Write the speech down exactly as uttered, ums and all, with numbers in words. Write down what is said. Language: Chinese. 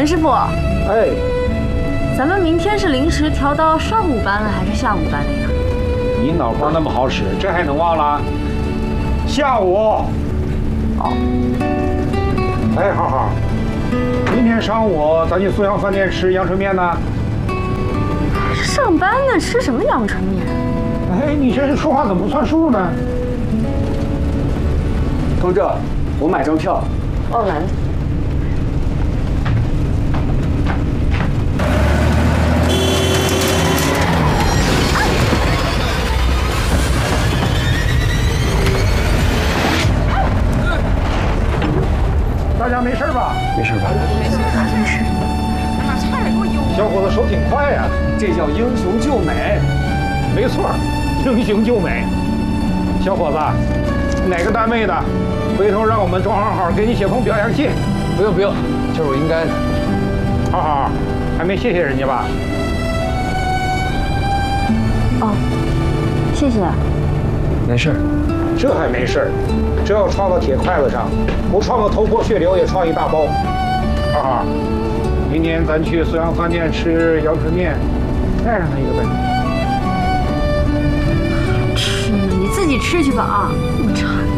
陈师傅， 哎， 咱们明天是临时调到上午班了还是下午班了呀？ 你脑瓜那么好使，这还能忘了？下午。 哦。 哎，浩浩，明天上午咱去苏阳饭店吃阳春面呢。 上班呢，吃什么阳春面？ 哎，你这说话怎么不算数呢？ 同志，我买张票。 哦，来了。 大家没事吧？ 没事吧？ 没事，没事。 把菜给我邮。 小伙子手挺快呀， 这叫英雄救美。 没错，英雄救美。小伙子，哪个单位的？回头让我们庄好好给你写封表扬信。 不用不用，这是我应该的。 好好，还没谢谢人家吧？ 哦，谢谢。 没事。 这还没事，这要撞到铁筷子上，不撞个头破血流也撞一大包。好好，明天咱去苏阳饭店吃阳春面，带上他一个呗。 吃呢，你自己吃去吧啊！我馋。